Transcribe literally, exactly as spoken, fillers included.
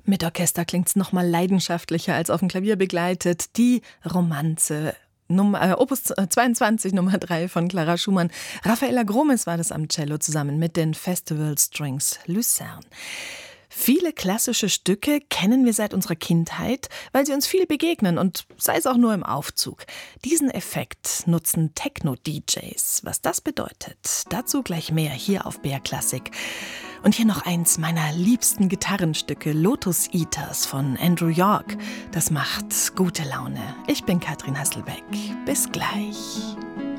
Mit Orchester klingt's noch mal leidenschaftlicher als auf dem Klavier begleitet. Die Romanze. Nummer, äh, Opus zweiundzwanzig, Nummer drei von Clara Schumann. Raffaella Gromes war das am Cello zusammen mit den Festival Strings Lucerne. Viele klassische Stücke kennen wir seit unserer Kindheit, weil sie uns viel begegnen und sei es auch nur im Aufzug. Diesen Effekt nutzen Techno-D Js. Was das bedeutet, dazu gleich mehr hier auf B R Klassik. Und hier noch eins meiner liebsten Gitarrenstücke, Lotus Eaters von Andrew York. Das macht gute Laune. Ich bin Katrin Hasselbeck. Bis gleich.